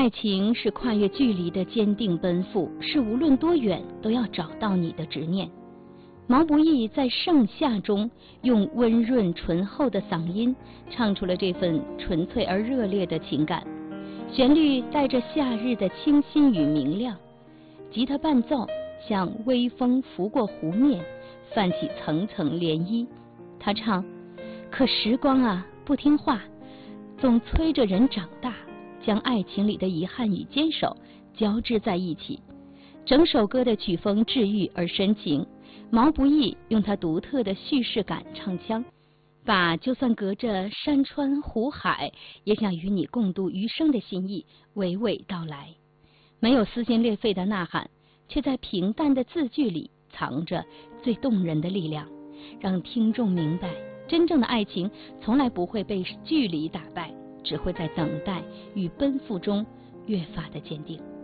爱情是跨越距离的坚定奔赴，是无论多远都要找到你的执念。毛不易在《盛夏》中用温润醇厚的嗓音唱出了这份纯粹而热烈的情感，旋律带着夏日的清新与明亮，吉他伴奏像微风拂过湖面，泛起层层涟漪。他唱：可时光啊不听话，总催着人长大，将爱情里的遗憾与坚守交织在一起。整首歌的曲风治愈而深情，毛不易用他独特的叙事感唱腔，把就算隔着山川湖海，也想与你共度余生的心意娓娓道来。没有撕心裂肺的呐喊，却在平淡的字句里藏着最动人的力量，让听众明白，真正的爱情从来不会被距离打败，只会在等待与奔赴中越发的坚定。